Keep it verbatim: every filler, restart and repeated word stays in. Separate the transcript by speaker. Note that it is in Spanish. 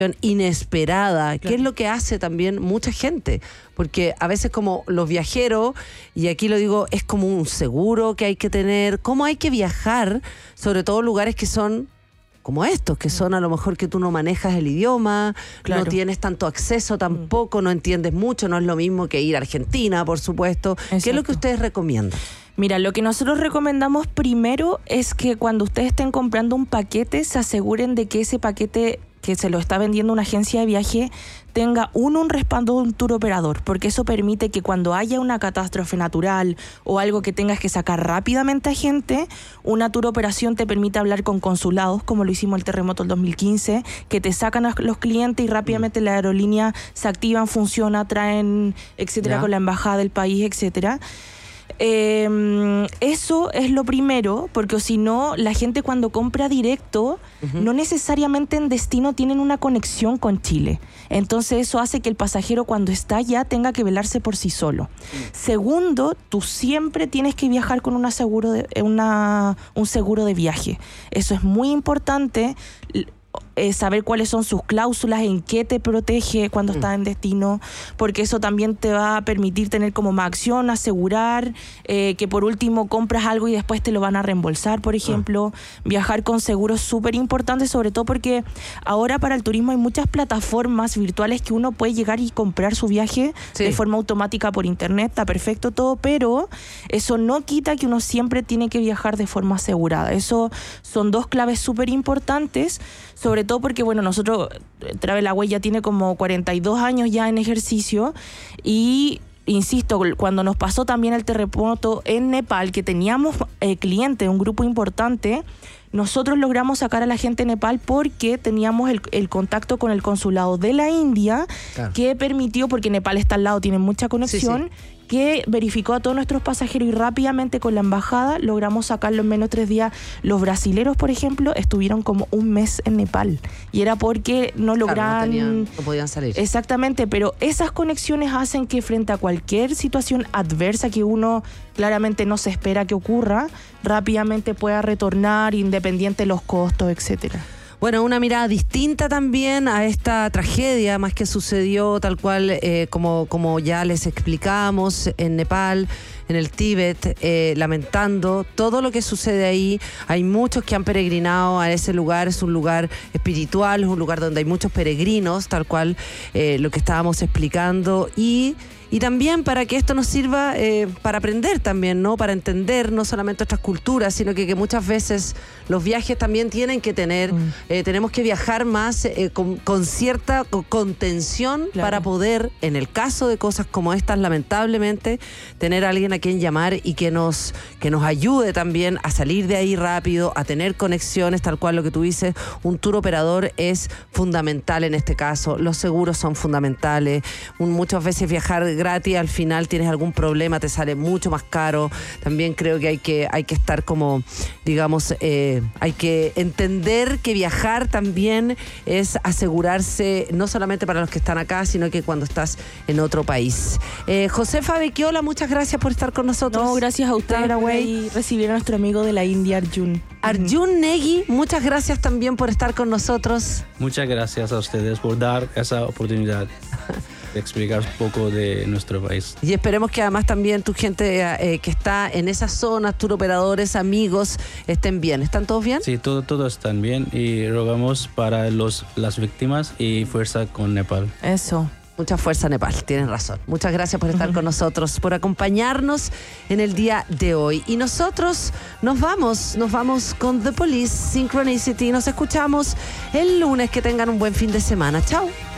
Speaker 1: inesperada,
Speaker 2: Claro.
Speaker 1: que es lo que hace también mucha gente, porque a veces como los viajeros, y aquí lo digo, es como un seguro que hay que tener, cómo hay que viajar, sobre todo lugares que son como estos, que son a lo mejor que tú no manejas el idioma,
Speaker 2: Claro.
Speaker 1: no tienes tanto acceso tampoco, no entiendes mucho, no es lo mismo que ir a Argentina, por supuesto. ¿Qué es lo
Speaker 2: Exacto.
Speaker 1: que ustedes recomiendan?
Speaker 2: Mira, lo que nosotros recomendamos primero es que cuando ustedes estén comprando un paquete, se aseguren de que ese paquete que se lo está vendiendo una agencia de viaje tenga uno, un respaldo de un tour operador, porque eso permite que cuando haya una catástrofe natural o algo que tengas que sacar rápidamente a gente, una tour operación te permite hablar con consulados, como lo hicimos el terremoto del dos mil quince, que te sacan a los clientes y rápidamente la aerolínea se activan, funciona, traen, etcétera,
Speaker 1: Ya.
Speaker 2: con la embajada del país, etcétera. Eh, eso es lo primero, porque si no, la gente cuando compra directo, uh-huh. no necesariamente en destino tienen una conexión con Chile. Entonces eso hace que el pasajero cuando está allá tenga que velarse por sí solo. Uh-huh. Segundo, tú siempre tienes que viajar con una seguro de, una, un seguro de viaje. Eso es muy importante. Eh, saber cuáles son sus cláusulas, en qué te protege cuando mm. estás en destino, porque eso también te va a permitir tener como más acción, asegurar eh, que por último compras algo y después te lo van a reembolsar, por ejemplo. Ah. Viajar con seguros es súper importante, sobre todo porque ahora para el turismo hay muchas plataformas virtuales que uno puede llegar y comprar su viaje sí. de forma automática por internet, está perfecto todo, pero eso no quita que uno siempre tiene que viajar de forma asegurada. Eso son dos claves súper importantes, sobre todo porque, bueno, nosotros, Travelaway ya tiene como cuarenta y dos años ya en ejercicio y, insisto, cuando nos pasó también el terremoto en Nepal, que teníamos eh, clientes, un grupo importante, nosotros logramos sacar a la gente de Nepal porque teníamos el, el contacto con el consulado de la India, claro. que permitió, porque Nepal está al lado, tiene mucha conexión, sí, sí. que verificó a todos nuestros pasajeros y rápidamente con la embajada logramos sacarlo en menos de tres días. Los brasileros, por ejemplo, estuvieron como un mes en Nepal y era porque no lograban...
Speaker 1: Claro, no, tenían, no podían salir.
Speaker 2: Exactamente, pero esas conexiones hacen que frente a cualquier situación adversa que uno claramente no se espera que ocurra, rápidamente pueda retornar independiente de los costos, etcétera.
Speaker 1: Bueno, una mirada distinta también a esta tragedia, más que sucedió tal cual eh, como, como ya les explicamos en Nepal, en el Tíbet, eh, lamentando todo lo que sucede ahí. Hay muchos que han peregrinado a ese lugar, es un lugar espiritual, es un lugar donde hay muchos peregrinos, tal cual eh, lo que estábamos explicando, y... Y también para que esto nos sirva eh, para aprender también, ¿no? Para entender no solamente nuestras culturas, sino que, que muchas veces los viajes también tienen que tener, mm. eh, tenemos que viajar más eh, con, con cierta contención, claro. para poder, en el caso de cosas como estas, lamentablemente, tener a alguien a quien llamar y que nos, que nos ayude también a salir de ahí rápido, a tener conexiones, tal cual lo que tú dices. Un tour operador es fundamental en este caso, los seguros son fundamentales, un, muchas veces viajar gratis, al final tienes algún problema, te sale mucho más caro. También creo que hay que, hay que estar como, digamos, eh, hay que entender que viajar también es asegurarse, no solamente para los que están acá, sino que cuando estás en otro país. Eh, Josefa Becchiola, muchas gracias por estar con nosotros.
Speaker 2: No, gracias a usted, y recibir a nuestro amigo de la India, Arjun.
Speaker 1: Arjun Negi, muchas gracias también por estar con nosotros.
Speaker 3: Muchas gracias a ustedes por dar esa oportunidad de explicar un poco de nuestro país.
Speaker 1: Y esperemos que además también tu gente eh, que está en esas zonas, tour operadores, amigos, estén bien. ¿Están todos bien?
Speaker 3: Sí, todo, todos están bien y rogamos para los, las víctimas y fuerza con Nepal.
Speaker 2: Eso.
Speaker 1: Mucha fuerza, Nepal, tienes razón. Muchas gracias por estar uh-huh. con nosotros, por acompañarnos en el día de hoy. Y nosotros nos vamos, nos vamos con The Police, Synchronicity. Nos escuchamos el lunes. Que tengan un buen fin de semana. Chao.